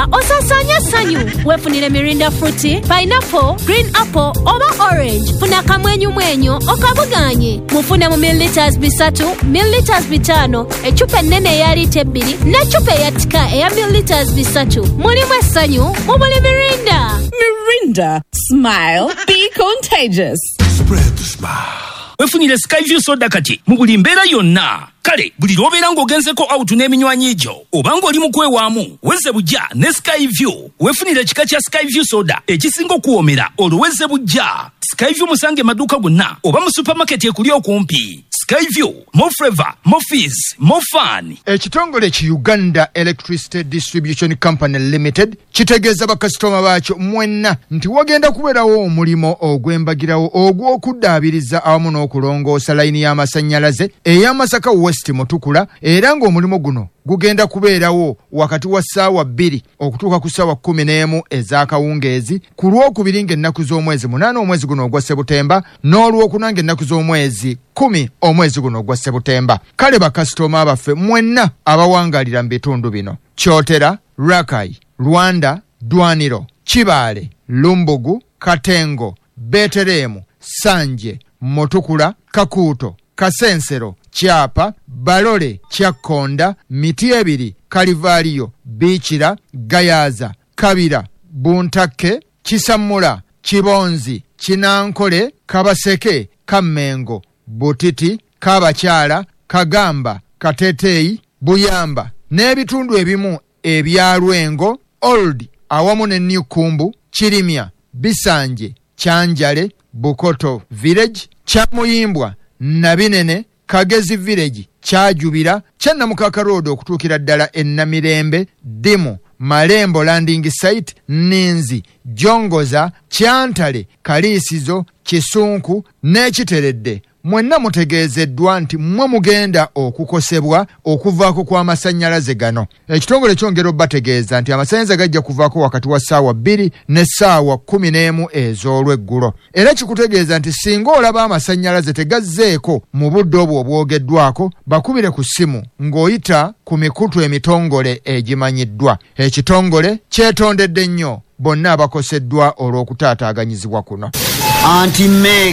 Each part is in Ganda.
nga osasanya sanyu. Wefunire Mirinda Fruity, Pineapple, Green Apple oba Orange. Funa kamwenyu mwenyu okabuganye. Mufune mu milliliters bisatu, milliliters bitano, echupa nene ya lita 2 ne chupa ya tika ya milliliters bisatu. Mulimu essanyu mu buli Mirinda. Mirinda, smile, be contagious. Spread the smile. Wefunire Skyview soda kati mu buli mbeera yonna. Kale buli lwobeera ng'ogenzeko out n'eminywanyi egyo obanga oli mu kwewaamu wezze bujja ne Skyview. Wefunire ekika kya Skyview soda ekisinga okuwoomera oluwezze bujja. Skyview musange maduuka gonna oba mu supermarket ekuli okumpi. Skyview, more flavor, more fizz, more fun. Ekitongole ki Uganda Electricity Distribution Company Limited kitegeeza bakasitoma baakyo mwenna nti wagenda kubeerawo omulimo ogw'embagirawo ogw'okuddaabiriza awamu n'okulongoosa layini y'amasannyalaze ey'Amasaka West Mutukula, era ng'omulimu guno gugenda kubeerawo wakati wa ssaawa 2 okutuuka ku ssaawa 11 ez'akawungeezi ku Lwokubiri ng'ennaku z'omwezi 8 omwezi guno ogwa Sebutemba n'Olwokuna ng'ennaku z'omwezi 10 omwezi guno ogwa Sebutemba. Kale bakasitoma baffe mwenna abawangalira mu bitundu bino: Kyotera, Rakai, Rwanda, Dwaniro, Kibaale, Lumbugu, Katengo, Beteremu, Sanje, Mutukula, Kakuuto, Kasensero, Kyapa, Balole, Kyakonda, Miti Ebiri, Kalivaliyo, Biikira, Gayaza, Kabira, Buntakke, Kisamula, Kibonzi, Kinankole, Kabaseke, Kamengo, Butiti, Kabakyala, Kagamba, Kateteyi, Buyamba n'ebitundu ebimu ebya Lwengo, Old awamu ne New Kumbu, Kirimya, Bisanje, Kyanjale, Bukoto Village, Kyamuyimbwa, Nabinene, Kagezi Village, Kyajubira, Kyannamukaka Road okutuukira ddala Ennamirembe, Dimu, Malembo Landing Site, Ninzi, Jongoza, Kyantale, Kaliisizo, Kisunku n'Ekiteredde. Mwenna mutegeezeddwa nti mmwe mugenda okukosebwa okuvaako kw'amasannyalaze gano. Ekitongole kyongera obbategeeza nti amasannyalaze gajja kuvaako wakati wa ssaawa 2 ne ssaawa 11 ez'olweggulo. Era kikutegeeza nti singa olaba amasannyalaze tegazzeeko mu budde obwo obwogeddwako, bakubire ku ssimu ng'oyita ku mikutu emitongole egimanyiddwa. Ekitongole kyetondedde nnyo bonna abakoseddwa olw'okutaataaganyizibwa kuno. Anti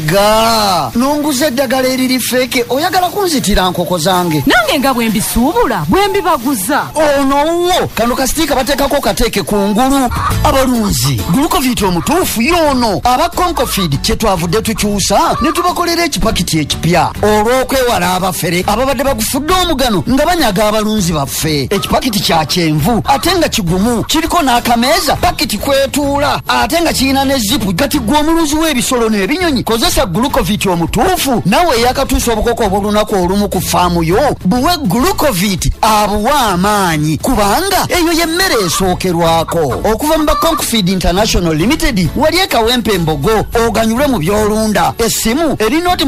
Mega, nonguze eddagala eriri feke oyagala kunzitira nkoko zange. Nange nga bwe mbisuubula bwe mbibaguza. Ono kano kasitiika bateekako kateeke kungulu. Abalunzi Glucovit omutuufu y'ono. Aba Concofeed kye twavudde tukyusa ne tubakolera ekipakiti ekipya olw'okwewala abafere ababadde bagufudde omugano nga banyaga abalunzi baffe. Ekipakiti kya kyenvu ate nga kigumu, kiriko n'akameeza pakiti kwetuula ate nga kirina ne zipu. Kati gwe omulunzi w'ebisolo n'ebinyonyi kozesa Glucovit omutuufu nawe yakatuusa obukoko obulunaku olumu ku faamu yo. Buwe Glucovit abuwa amaanyi kubanga eyo y'emmere esookerwako. Okuva mu Concofeed International Limited wali ekawempe embogo oganyulwe mu byolunda. Essimu eri nooti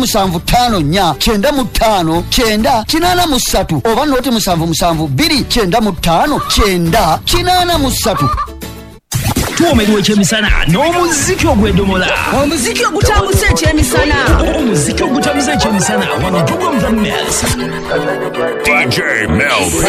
75495983 oba nooti 77295983. Tuwomerwa ekyemisana n'omuziki ogw'eddomola. Omuziki ogutambuza ekyemisana. Omuziki ogutambuza ekyemisana wano Jugo Mvamesi. DJ Mel.